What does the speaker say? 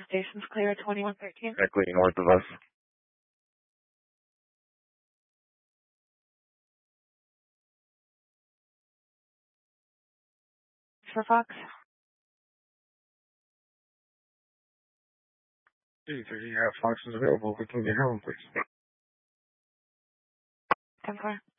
station's clear at 2113. Directly north of us. For Fox. 330, Fox is available. We can get home, please. 10-4.